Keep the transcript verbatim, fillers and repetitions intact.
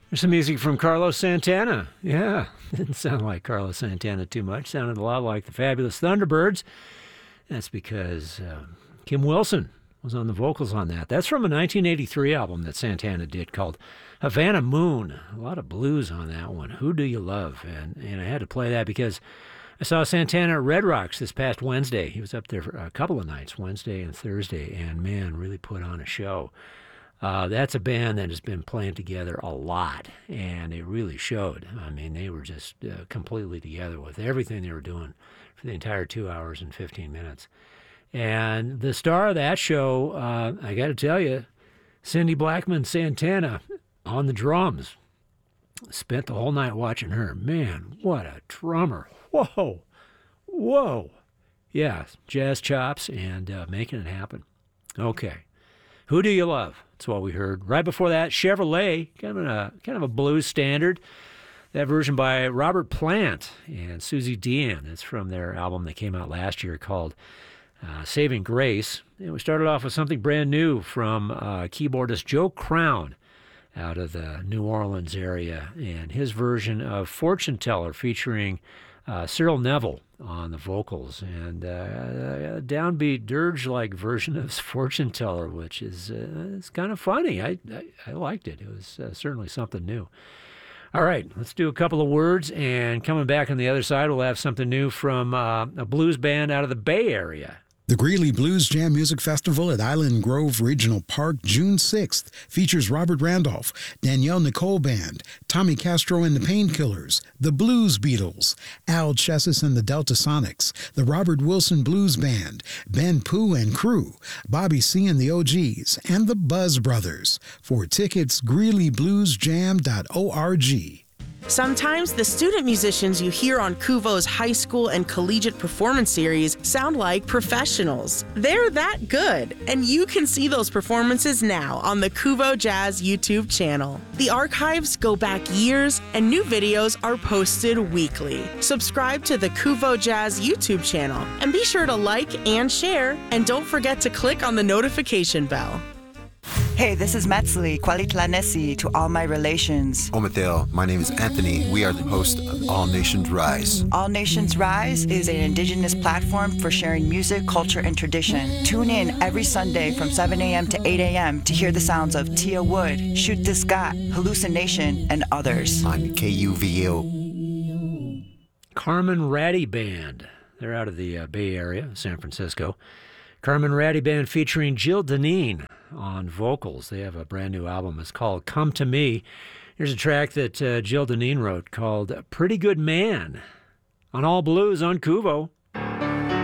There's some music from Carlos Santana. Yeah, didn't sound like Carlos Santana too much. Sounded a lot like the Fabulous Thunderbirds. That's because uh, Kim Wilson was on the vocals on that. That's from a nineteen eighty-three album that Santana did called Havana Moon. A lot of blues on that one. Who Do You Love? And, and I had to play that because I saw Santana at Red Rocks this past Wednesday. He was up there for a couple of nights, Wednesday and Thursday, and man, really put on a show. Uh, that's a band that has been playing together a lot, and it really showed. I mean, they were just uh, completely together with everything they were doing for the entire two hours and fifteen minutes. And the star of that show, uh, I got to tell you, Cindy Blackman Santana on the drums. Spent the whole night watching her. Man, what a drummer. Whoa, whoa. Yeah, jazz chops and uh, making it happen. Okay. Who Do You Love? That's what we heard. Right before that, Chevrolet, kind of a, kind of a blues standard. That version by Robert Plant and Susie Dean. It's from their album that came out last year called uh, Saving Grace. And we started off with something brand new from uh, keyboardist Joe Crown out of the New Orleans area, and his version of Fortune Teller featuring uh, Cyril Neville on the vocals, and uh, a downbeat dirge-like version of Fortune Teller, which is uh, it's kind of funny. I, I, I liked it. It was uh, certainly something new. All right, let's do a couple of words, and coming back on the other side, we'll have something new from uh, a blues band out of the Bay Area. The Greeley Blues Jam Music Festival at Island Grove Regional Park, June sixth, features Robert Randolph, Danielle Nicole Band, Tommy Castro and the Painkillers, the Blues Beatles, Al Chessis and the Delta Sonics, the Robert Wilson Blues Band, Ben Pooh and Crew, Bobby C and the O Gs, and the Buzz Brothers. For tickets, greeley blues jam dot org. Sometimes the student musicians you hear on Kuvo's high school and collegiate performance series sound like professionals. They're that good, and you can see those performances now on the Kuvo Jazz YouTube channel. The archives go back years, and new videos are posted weekly. Subscribe to the Kuvo Jazz YouTube channel, and be sure to like and share, and don't forget to click on the notification bell. Hey, this is Metzli, Kwalitlanesi to all my relations. Omatel, my name is Anthony. We are the host of All Nations Rise. All Nations Rise is an indigenous platform for sharing music, culture, and tradition. Tune in every Sunday from seven a.m. to eight a.m. to hear the sounds of Tia Wood, Shoot This Got, Hallucination, and others. On K U V O. Carmen Ratty Band. They're out of the uh, Bay Area, San Francisco. Carmen Ratty Band featuring Jill Deneen on vocals. They have a brand new album. It's called Come to Me. Here's a track that uh, Jill Deneen wrote called Pretty Good Man on All Blues on Kuvo.